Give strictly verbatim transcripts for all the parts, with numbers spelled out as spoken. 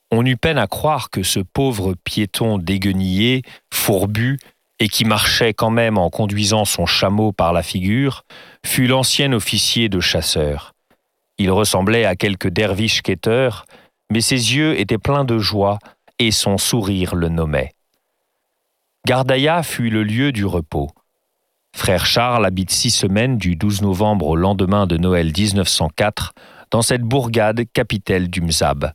On eut peine à croire que ce pauvre piéton déguenillé, fourbu, et qui marchait quand même en conduisant son chameau par la figure, fut l'ancien officier de chasseurs. Il ressemblait à quelque derviche quêteur, mais ses yeux étaient pleins de joie et son sourire le nommait. Gardaïa fut le lieu du repos. Frère Charles habite six semaines du douze novembre au lendemain de Noël dix-neuf cent quatre dans cette bourgade capitale du Mzab.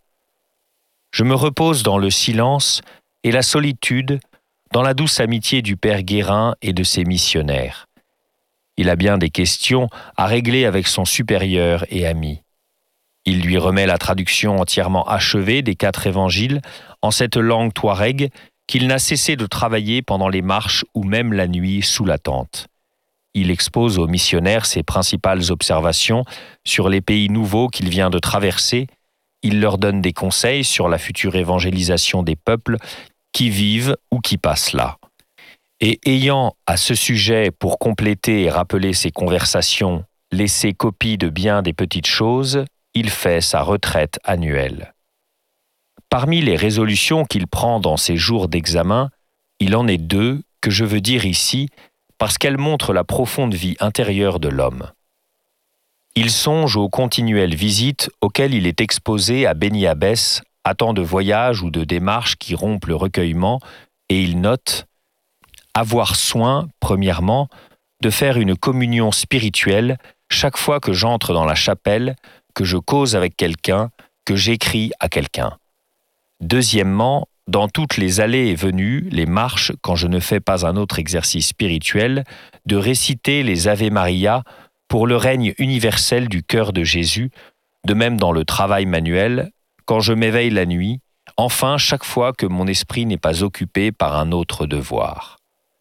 Je me repose dans le silence et la solitude, dans la douce amitié du père Guérin et de ses missionnaires. Il a bien des questions à régler avec son supérieur et ami. Il lui remet la traduction entièrement achevée des quatre évangiles en cette langue touareg qu'il n'a cessé de travailler pendant les marches ou même la nuit sous la tente. Il expose aux missionnaires ses principales observations sur les pays nouveaux qu'il vient de traverser. Il leur donne des conseils sur la future évangélisation des peuples qui vivent ou qui passent là. Et ayant à ce sujet, pour compléter et rappeler ses conversations, laissé copie de bien des petites choses, il fait sa retraite annuelle. Parmi les résolutions qu'il prend dans ses jours d'examen, il en est deux que je veux dire ici parce qu'elles montrent la profonde vie intérieure de l'homme. Il songe aux continuelles visites auxquelles il est exposé à Beni Abbès, à tant de voyages ou de démarches qui rompent le recueillement, et il note « avoir soin, premièrement, de faire une communion spirituelle chaque fois que j'entre dans la chapelle, que je cause avec quelqu'un, que j'écris à quelqu'un. Deuxièmement, dans toutes les allées et venues, les marches, quand je ne fais pas un autre exercice spirituel, de réciter les Ave Maria pour le règne universel du cœur de Jésus, de même dans le travail manuel, quand je m'éveille la nuit, enfin chaque fois que mon esprit n'est pas occupé par un autre devoir. »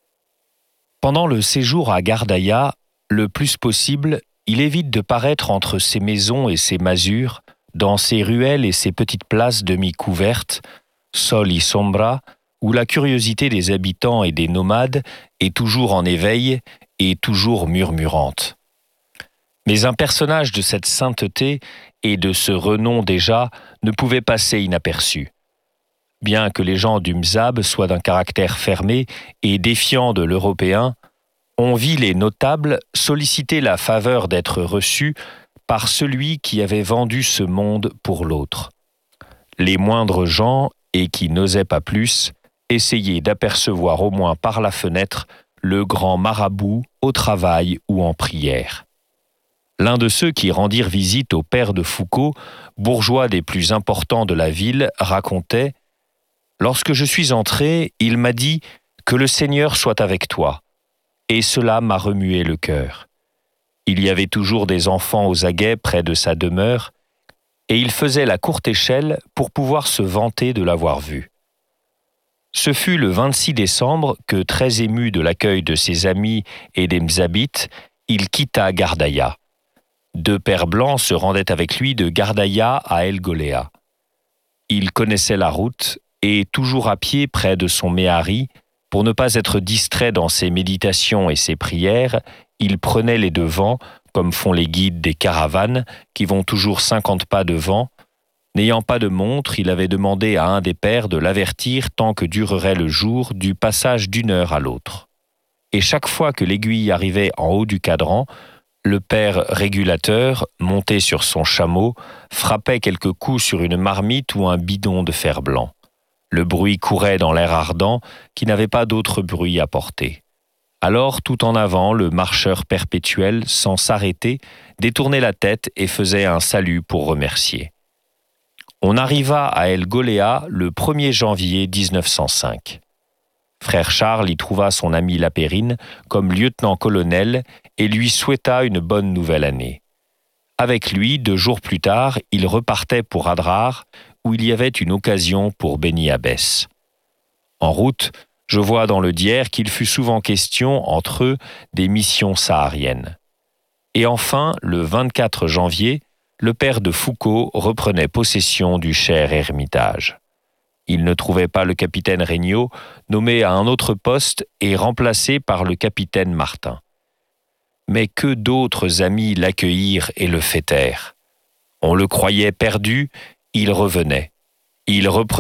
Pendant le séjour à Gardaïa, le plus possible, il évite de paraître entre ses maisons et ses masures, dans ses ruelles et ses petites places demi-couvertes, sol y sombra, où la curiosité des habitants et des nomades est toujours en éveil et toujours murmurante. Mais un personnage de cette sainteté et de ce renom déjà ne pouvait passer inaperçu. Bien que les gens du Mzab soient d'un caractère fermé et défiant de l'Européen, on vit les notables solliciter la faveur d'être reçus par celui qui avait vendu ce monde pour l'autre. Les moindres gens, et qui n'osaient pas plus, essayaient d'apercevoir au moins par la fenêtre le grand marabout au travail ou en prière. L'un de ceux qui rendirent visite au père de Foucault, bourgeois des plus importants de la ville, racontait « Lorsque je suis entré, il m'a dit « Que le Seigneur soit avec toi ». Et cela m'a remué le cœur. Il y avait toujours des enfants aux aguets près de sa demeure, et il faisait la courte échelle pour pouvoir se vanter de l'avoir vu. Ce fut le vingt-six décembre que, très ému de l'accueil de ses amis et des Mzabites, il quitta Gardaïa. Deux pères blancs se rendaient avec lui de Gardaïa à El Goléa. Il connaissait la route et, toujours à pied près de son méhari, pour ne pas être distrait dans ses méditations et ses prières, il prenait les devants, comme font les guides des caravanes, qui vont toujours cinquante pas devant. N'ayant pas de montre, il avait demandé à un des pères de l'avertir tant que durerait le jour du passage d'une heure à l'autre. Et chaque fois que l'aiguille arrivait en haut du cadran, le père régulateur, monté sur son chameau, frappait quelques coups sur une marmite ou un bidon de fer blanc. Le bruit courait dans l'air ardent, qui n'avait pas d'autre bruit à porter. Alors, tout en avant, le marcheur perpétuel, sans s'arrêter, détournait la tête et faisait un salut pour remercier. On arriva à El Goléa le premier janvier dix-neuf cent cinq. Frère Charles y trouva son ami Lapérine comme lieutenant-colonel et lui souhaita une bonne nouvelle année. Avec lui, deux jours plus tard, il repartait pour Adrar, où il y avait une occasion pour Beni Abbès. En route, je vois dans le Dier qu'il fut souvent question entre eux des missions sahariennes. Et enfin, le vingt-quatre janvier, le père de Foucault reprenait possession du cher ermitage. Il ne trouvait pas le capitaine Regnault, nommé à un autre poste et remplacé par le capitaine Martin. Mais que d'autres amis l'accueillirent et le fêtèrent. On le croyait perdu, il revenait. Il reprenait